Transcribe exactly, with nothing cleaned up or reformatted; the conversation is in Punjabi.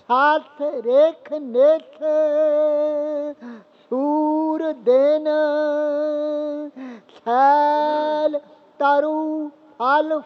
ਸਾਥ ਰੇਖ ਨੇਥ ਸੂਰ ਦੇਨ ਸੈਲ ਤਰੁ ਫਲ